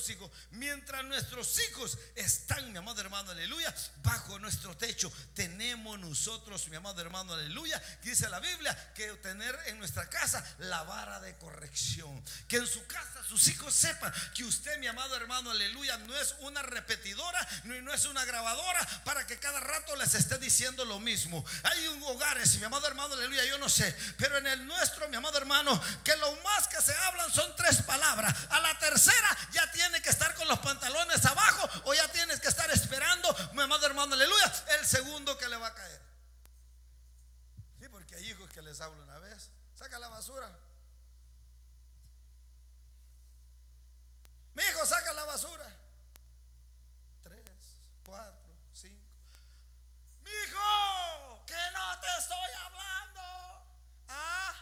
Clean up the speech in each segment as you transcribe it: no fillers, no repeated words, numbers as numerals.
nuestros hijos, mientras nuestros hijos están, mi amado hermano, aleluya, bajo nuestro techo, tenemos nosotros, mi amado hermano, aleluya, dice la Biblia, que tener en nuestra casa la vara de corrección, que en su casa sus hijos sepan que usted, mi amado hermano, aleluya, no es una repetidora, no es una grabadora para que cada rato les esté diciendo lo mismo. Hay hogares, mi amado hermano, aleluya, yo no sé, pero en el nuestro, mi amado hermano, que lo más que se hablan son 3 palabras. A la tercera ya tiene que estar con los pantalones abajo, o ya tienes que estar esperando, mi amado hermano, aleluya, el segundo que le va a caer. Sí, porque hay hijos que les hablo una vez, saca la basura. Mi hijo, saca la basura. 3, 4, 5. Mi hijo, que no te estoy hablando. ¿Ah?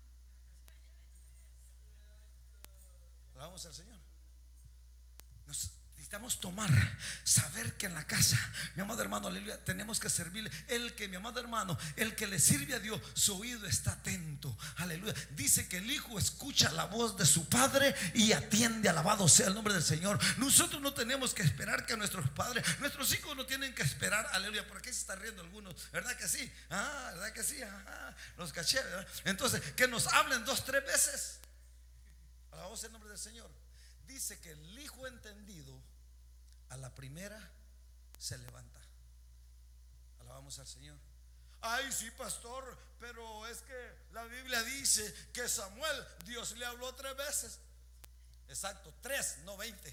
Vamos al Señor. Necesitamos saber que en la casa, mi amado hermano, aleluya, tenemos que servirle. El que, mi amado hermano, el que le sirve a Dios, su oído está atento, aleluya. Dice que el hijo escucha la voz de su padre y atiende, alabado sea el nombre del Señor. Nosotros no tenemos que esperar que nuestros padres, nuestros hijos no tienen que esperar, aleluya. ¿Por qué se están riendo algunos? ¿Verdad que sí? ¿Verdad que sí? Los caché, ¿verdad? Entonces, que nos hablen 2, 3 veces. Alabado sea el nombre del Señor. Dice que el hijo entendido a la primera se levanta. Alabamos al Señor. Ay, sí, pastor, pero es que la Biblia dice que Samuel, Dios le habló 3 veces. Exacto, 3, no 20.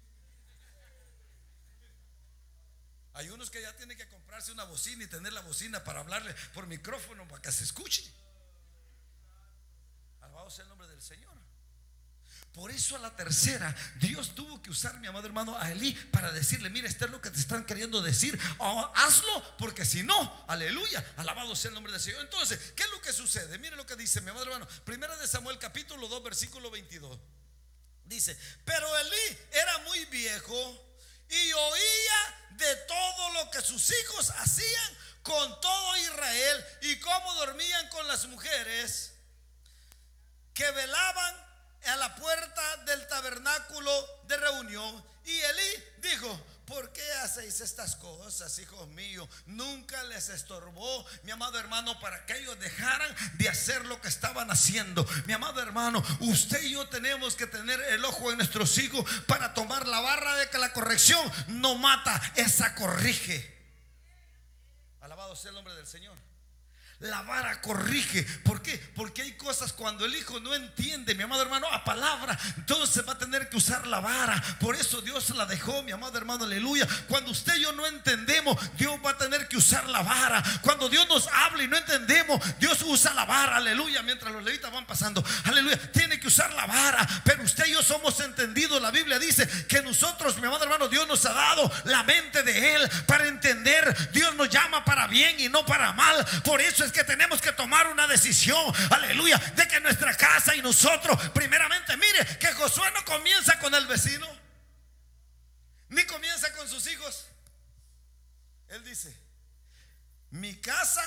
Hay unos que ya tienen que comprarse una bocina y tener la bocina para hablarle por micrófono para que se escuche. Alabado sea el nombre del Señor. Por eso a la tercera Dios tuvo que usar, mi amado hermano, a Elí para decirle: mira, esto es lo que te están queriendo decir, hazlo, porque si no, aleluya, alabado sea el nombre del Señor. Entonces, ¿qué es lo que sucede? Mire lo que dice, mi amado hermano, primera de Samuel capítulo 2 versículo 22. Dice: pero Elí era muy viejo y oía de todo lo que sus hijos hacían con todo Israel, y cómo dormían con las mujeres que velaban a la puerta del tabernáculo de reunión. Y Elí dijo: ¿por qué hacéis estas cosas, hijos míos? Nunca les estorbó, mi amado hermano, para que ellos dejaran de hacer lo que estaban haciendo. Mi amado hermano, usted y yo tenemos que tener el ojo en nuestros hijos para tomar la barra de que la corrección no mata, esa corrige. Alabado sea el nombre del Señor. La vara corrige. ¿Por qué? Porque hay cosas cuando el hijo no entiende, mi amado hermano, a palabra, entonces va a tener que usar la vara. Por eso Dios la dejó, mi amado hermano, aleluya. Cuando usted y yo no entendemos, Dios va a tener que usar la vara. Cuando Dios nos habla y no entendemos, Dios usa la vara, aleluya. Mientras los levitas van pasando, aleluya, tiene que usar la vara. Pero usted y yo somos entendidos. La Biblia dice que nosotros, mi amado hermano, Dios nos ha dado la mente de Él para entender. Dios nos llama para bien y no para mal. Por eso es que tenemos que tomar una decisión, aleluya, de que nuestra casa y nosotros, primeramente, mire, que Josué no comienza con el vecino, ni comienza con sus hijos. Él dice: mi casa,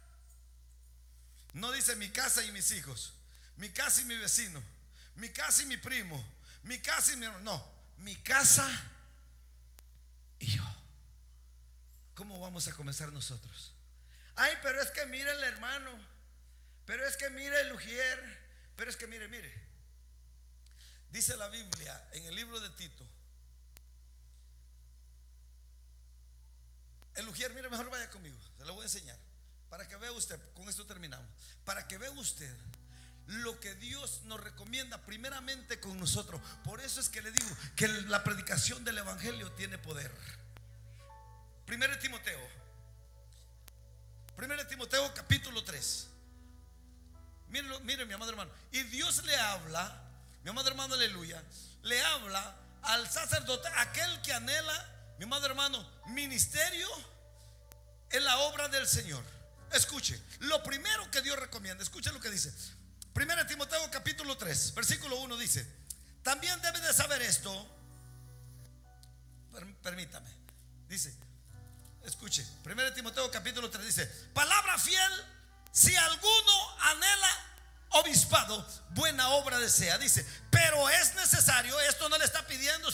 no dice mi casa y mis hijos, mi casa y mi vecino, mi casa y mi primo, mi casa y mi hermano. No, mi casa y yo. ¿Cómo vamos a comenzar nosotros? Ay, pero es que mire el hermano, pero es que mire el ujier, pero es que mire. Dice la Biblia en el libro de Tito. El ujier, mire, mejor vaya conmigo, se lo voy a enseñar para que vea usted. Con esto terminamos. Para que vea usted lo que Dios nos recomienda primeramente con nosotros. Por eso es que le digo que la predicación del evangelio tiene poder. Primero de Timoteo capítulo 3. Mire, mi amado hermano. Y Dios le habla, mi amado hermano, aleluya, le habla al sacerdote, aquel que anhela, mi amado hermano, ministerio en la obra del Señor. Escuche, lo primero que Dios recomienda, escuche lo que dice. Primero de Timoteo capítulo 3 versículo 1 dice: también debe de saber esto. Permítame. Dice, escuche, 1 Timoteo capítulo 3 dice: palabra fiel, si alguno anhela obispado, buena obra desea. Dice, pero es necesario, esto no le está pidiendo